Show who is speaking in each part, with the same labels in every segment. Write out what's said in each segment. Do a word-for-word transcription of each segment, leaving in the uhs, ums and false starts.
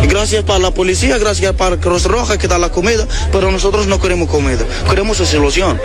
Speaker 1: Gracias para la policía, gracias para Cruz Roja que da la comida, pero nosotros no queremos comida, queremos su solución.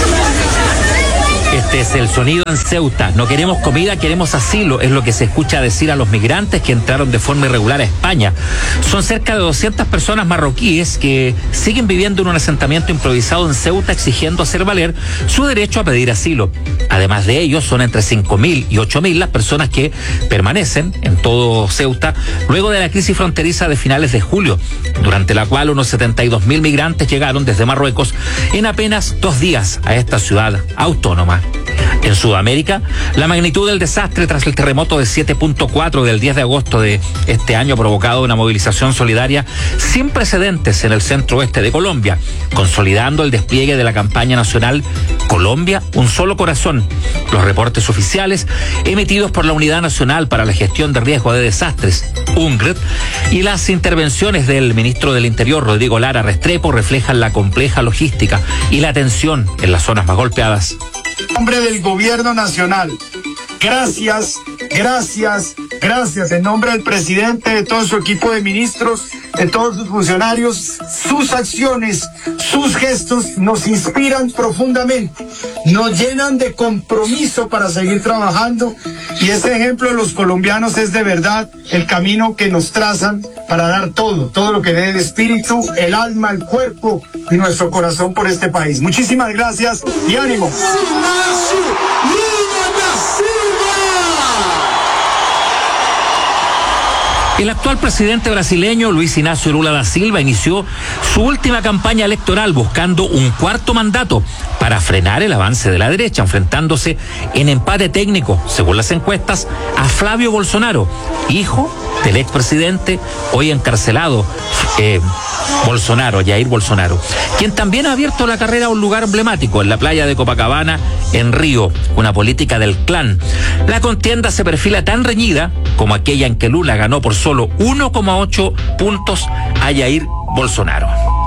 Speaker 2: Este es el sonido en Ceuta. No queremos comida, queremos asilo, es lo que se escucha decir a los migrantes que entraron de forma irregular a España. Son cerca de doscientas personas marroquíes que siguen viviendo en un asentamiento improvisado en Ceuta exigiendo hacer valer su derecho a pedir asilo. Además de ellos, son entre cinco mil y ocho mil las personas que permanecen en todo Ceuta luego de la crisis fronteriza de finales de julio, durante la cual unos setenta y dos mil migrantes llegaron desde Marruecos en apenas dos días a esta ciudad autónoma. En Sudamérica, la magnitud del desastre tras el terremoto de siete punto cuatro del diez de agosto de este año ha provocado una movilización solidaria sin precedentes en el centro oeste de Colombia, consolidando el despliegue de la campaña nacional Colombia, un solo corazón. Los reportes oficiales emitidos por la Unidad Nacional para la Gestión de Riesgo de Desastres, UNGRED, y las intervenciones del ministro del Interior, Rodrigo Lara Restrepo, reflejan la compleja logística y la tensión en las zonas más golpeadas.
Speaker 3: En nombre del gobierno nacional, gracias, gracias, gracias en nombre del presidente, de todo su equipo de ministros, de todos sus funcionarios. Sus acciones, sus gestos nos inspiran profundamente, nos llenan de compromiso para seguir trabajando, y ese ejemplo de los colombianos es de verdad el camino que nos trazan para dar todo, todo lo que dé el espíritu, el alma, el cuerpo y nuestro corazón por este país. Muchísimas gracias y ánimo.
Speaker 2: El actual presidente brasileño Luis Inácio Lula da Silva inició su última campaña electoral buscando un cuarto mandato para frenar el avance de la derecha, enfrentándose en empate técnico, según las encuestas, a Flavio Bolsonaro, hijo del expresidente hoy encarcelado, eh, Bolsonaro, Jair Bolsonaro, quien también ha abierto la carrera a un lugar emblemático en la playa de Copacabana, en Río, una política del clan. La contienda se perfila tan reñida como aquella en que Lula ganó por solo uno coma ocho puntos a Jair Bolsonaro.